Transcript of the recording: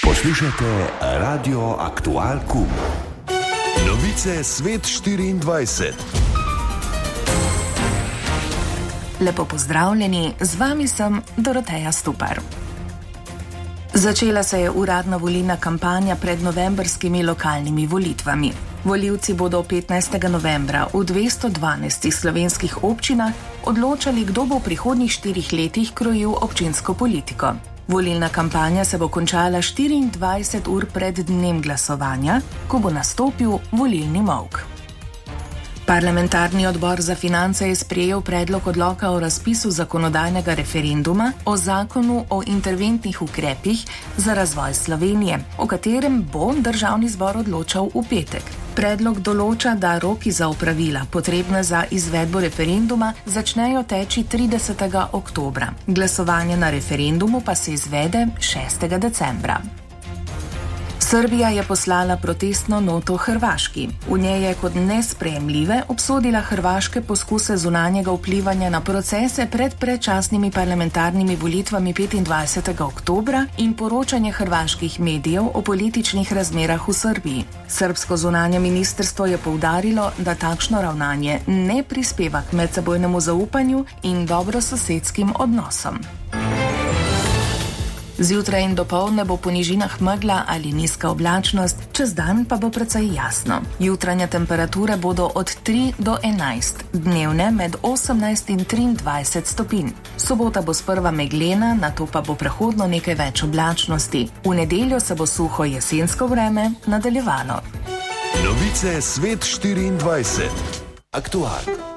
Poslušajte Radio Aktual Kum. Novice Svet 24. Lepo pozdravljeni, z vami sem Doroteja Stupar. Začela se je uradna volilna kampanja pred novembrskimi lokalnimi volitvami. Volivci bodo 15. novembra v 212 slovenskih občinah odločali, kdo bo v prihodnjih 4 letih krojil občinsko politiko. Volilna kampanja se bo končala 24 ur pred dnem glasovanja, ko bo nastopil volilni molk. Parlamentarni odbor za finance je sprejel predlog odloka o razpisu zakonodajnega referenduma o zakonu o interventnih ukrepih za razvoj Slovenije, o katerem bo državni zbor odločal v petek. Predlog določa, da roki za opravila, potrebne za izvedbo referenduma, začnejo teči 30. oktobra. Glasovanje na referendumu pa se izvede 6. decembra. Srbija je poslala protestno noto Hrvaški. V njej je kot nesprejemljive obsodila hrvaške poskuse zunanjega vplivanja na procese pred predčasnimi parlamentarnimi volitvami 25. oktobra in poročanje hrvaških medijev o političnih razmerah v Srbiji. Srbsko zunanje ministrstvo je poudarilo, da takšno ravnanje ne prispeva k medsebojnemu zaupanju in dobrososedskim odnosom. Zjutraj in dopoldne bo po nižinah megla ali nizka oblačnost, čez dan pa bo precej jasno. Jutranje temperature bodo od 3 do 11, dnevne med 18 in 23 stopinj. Sobota bo sprva meglena, nato pa bo prehodno nekaj več oblačnosti. V nedeljo se bo suho jesensko vreme nadaljevalo. Novice Svet 24. Aktual.